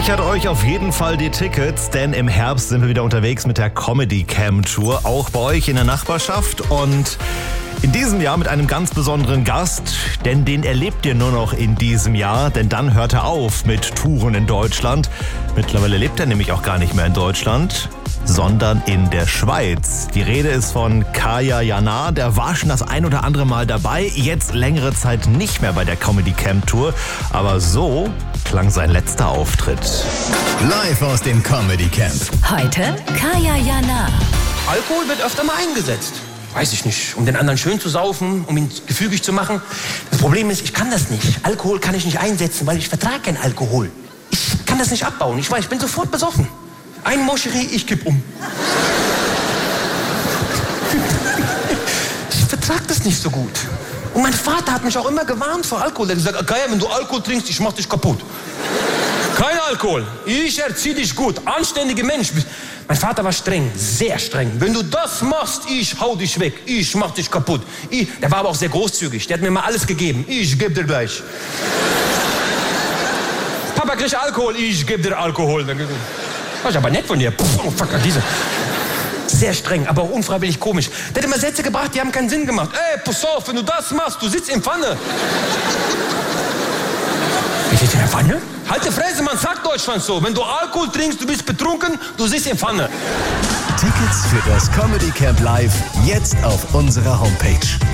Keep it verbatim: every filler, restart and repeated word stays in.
Sichert euch auf jeden Fall die Tickets, denn im Herbst sind wir wieder unterwegs mit der Comedy Camp Tour, auch bei euch in der Nachbarschaft und in diesem Jahr mit einem ganz besonderen Gast, denn den erlebt ihr nur noch in diesem Jahr, denn dann hört er auf mit Touren in Deutschland. Mittlerweile lebt er nämlich auch gar nicht mehr in Deutschland, sondern in der Schweiz. Die Rede ist von Kaya Jana, der war schon das ein oder andere Mal dabei, jetzt längere Zeit nicht mehr bei der Comedy Camp Tour, aber so klang sein letzter Auftritt. Live aus dem Comedy Camp. Heute Kaya Jana. Alkohol wird öfter mal eingesetzt. Weiß ich nicht, um den anderen schön zu saufen, um ihn gefügig zu machen. Das Problem ist, ich kann das nicht. Alkohol kann ich nicht einsetzen, weil ich vertrage keinen Alkohol. Ich kann das nicht abbauen. Ich weiß, ich bin sofort besoffen. Ein Moscherie, ich kipp um. Ich vertrage das nicht so gut. Und mein Vater hat mich auch immer gewarnt vor Alkohol. Er hat gesagt, Kaya, wenn du Alkohol trinkst, ich mach dich kaputt. Kein Alkohol. Ich erzieh dich gut. Anständiger Mensch. Mein Vater war streng, sehr streng. Wenn du das machst, ich hau dich weg. Ich mach dich kaputt. Ich, der war aber auch sehr großzügig. Der hat mir mal alles gegeben. Ich geb dir gleich. Papa kriegt Alkohol. Ich geb dir Alkohol. Das ist aber nett von dir. Puh, oh, fuck, diese. Sehr streng, aber auch unfreiwillig komisch. Der hat immer Sätze gebracht, die haben keinen Sinn gemacht. Ey, pass auf, wenn du das machst, du sitzt in Pfanne. Ich sitze in der Pfanne? Halt die Fresse, man sagt Deutschland so. Wenn du Alkohol trinkst, du bist betrunken, du sitzt in Pfanne. Tickets für das Comedy Camp Live jetzt auf unserer Homepage.